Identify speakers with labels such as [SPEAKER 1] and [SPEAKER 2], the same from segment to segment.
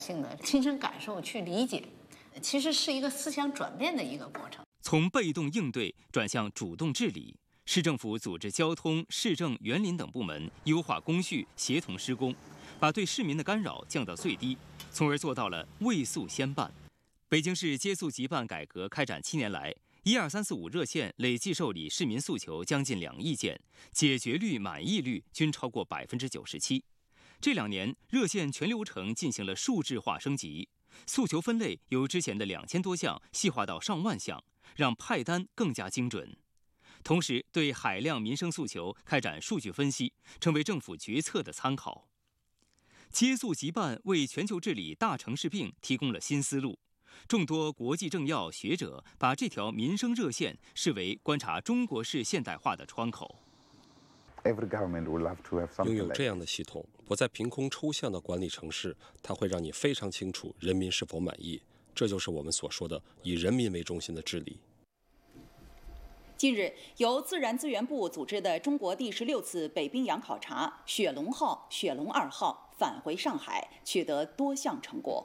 [SPEAKER 1] 性的亲身感受去理解，其实是一个思想转变的一个过程。
[SPEAKER 2] 从被动应对转向主动治理，市政府组织交通、市政、园林等部门优化工序，协同施工，把对市民的干扰降到最低，从而做到了未速先办。北京市接诉急办改革开展7年来，12345热线累计受理市民诉求将近2亿件，解决率、满意率均超过97%。这2年，热线全流程进行了数字化升级，诉求分类由之前的2000多项细化到上万项，让派单更加精准。同时，对海量民生诉求开展数据分析，成为政府决策的参考。接诉急办为全球治理大城市病提供了新思路。众多国际政要学者把这条民生热线视为观察中国式现代化的窗口。
[SPEAKER 3] 拥有这样的系统，不再凭空抽象的管理城市，它会让你非常清楚人民是否满意。这就是我们所说的以人民为中心的治理。
[SPEAKER 4] 近日，由自然资源部组织的中国第16次北冰洋考察“雪龙号”、“雪龙2号”返回上海，取得多项成果。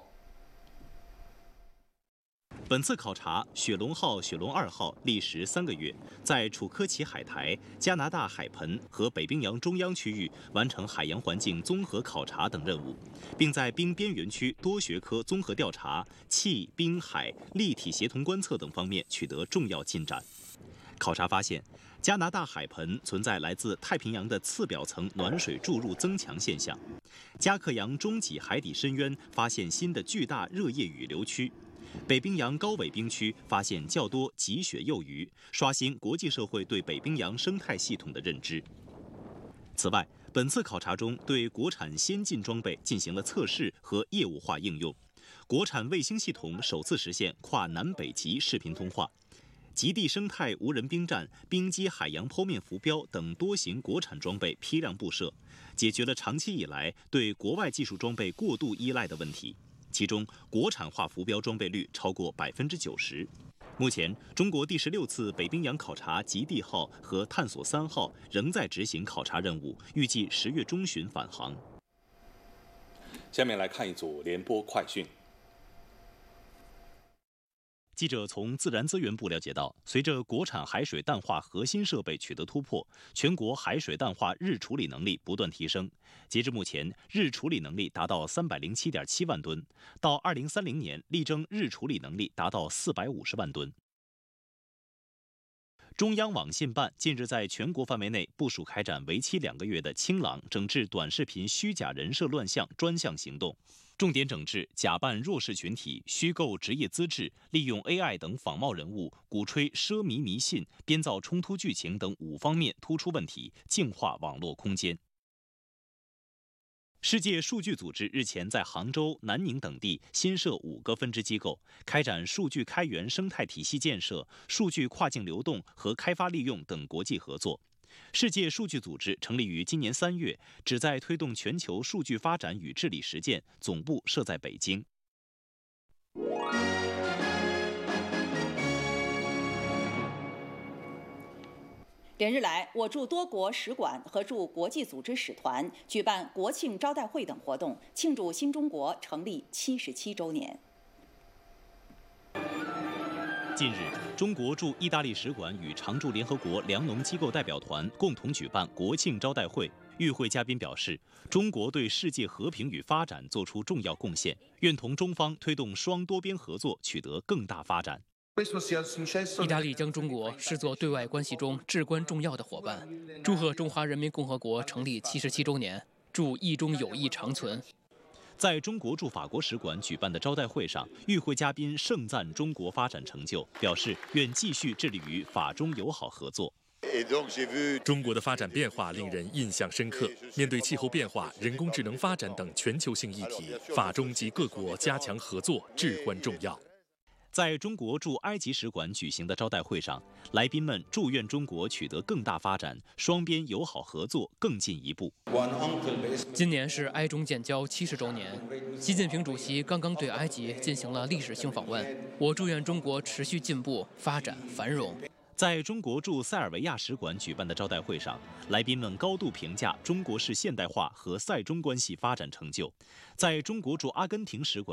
[SPEAKER 5] 本次考察“雪龙号”、“雪龙2号”历时3个月，在楚科奇海台、加拿大海盆和北冰洋中央区域完成海洋环境综合考察等任务，并在冰边缘区多学科综合调查、气、冰、海立体协同观测等方面取得重要进展。考察发现，加拿大海盆存在来自太平洋的次表层暖水注入增强现象；加克洋中脊海底深渊发现新的巨大热液雨流区；北冰洋高纬冰区发现较多极雪幼鱼，刷新国际社会对北冰洋生态系统的认知。此外，本次考察中对国产先进装备进行了测试和业务化应用，国产卫星系统首次实现跨南北极视频通话。极地生态无人冰站、冰基海洋剖面浮标等多型国产装备批量布设，解决了长期以来对国外技术装备过度依赖的问题。其中，国产化浮标装备率超过90%。目前，中国第16次北冰洋考察“极地号”和“探索3号”仍在执行考察任务，预计10月中旬返航。
[SPEAKER 6] 下面来看一组联播快讯。
[SPEAKER 5] 记者从自然资源部了解到，随着国产海水淡化核心设备取得突破，全国海水淡化日处理能力不断提升。截至目前，日处理能力达到307.7万吨，到2030年力争日处理能力达到450万吨。中央网信办近日在全国范围内部署开展为期2个月的清朗整治短视频虚假人设乱象专项行动，重点整治假扮弱势群体、虚构职业资质、利用 AI 等仿冒人物、鼓吹奢靡迷信、编造冲突剧情等5方面突出问题，净化网络空间。世界数据组织日前在杭州、南宁等地新设5个分支机构，开展数据开源生态体系建设、数据跨境流动和开发利用等国际合作。世界数据组织成立于今年3月，旨在推动全球数据发展与治理实践，总部设在北京。
[SPEAKER 4] 连日来，我驻多国使馆和驻国际组织使团举办国庆招待会等活动，庆祝新中国成立77周年。
[SPEAKER 5] 近日，中国驻意大利使馆与常驻联合国粮农机构代表团共同举办国庆招待会。与会嘉宾表示，中国对世界和平与发展作出重要贡献，愿同中方推动双多边合作取得更大发展。
[SPEAKER 7] 意大利将中国视作对外关系中至关重要的伙伴，祝贺中华人民共和国成立77周年，祝意中友谊长存。
[SPEAKER 5] 在中国驻法国使馆举办的招待会上，与会嘉宾盛赞中国发展成就，表示愿继续致力于法中友好合作。
[SPEAKER 8] 中国的发展变化令人印象深刻。面对气候变化、人工智能发展等全球性议题，法中及各国加强合作至关重要。
[SPEAKER 5] 在中国驻埃及使馆举行的招待会上，来宾们祝愿中国取得更大发展，双边友好合作更进一步。
[SPEAKER 7] 今年是埃中建交70周年，习近平主席刚刚对埃及进行了历史性访问。我祝愿中国持续进步、发展、繁荣。
[SPEAKER 5] 在中国驻塞尔维亚使馆举办的招待会上，来宾们高度评价中国式现代化和塞中关系发展成就。在中国驻阿根廷使馆